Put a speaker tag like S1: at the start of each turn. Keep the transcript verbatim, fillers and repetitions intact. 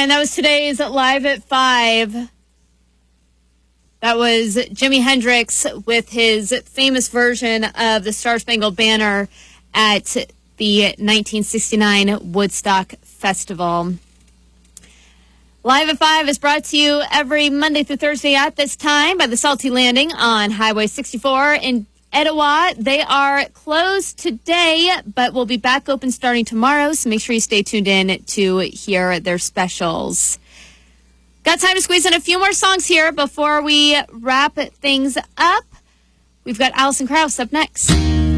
S1: And that was today's Live at five. That was Jimi Hendrix with his famous version of the Star Spangled Banner at the nineteen sixty-nine Woodstock Festival. Live at five is brought to you every Monday through Thursday at this time by the Salty Landing on Highway sixty-four in Etowah. They are closed today, but will be back open starting tomorrow, so make sure you stay tuned in to hear their specials. Got time to squeeze in a few more songs here before we wrap things up. We've got Alison Krauss up next.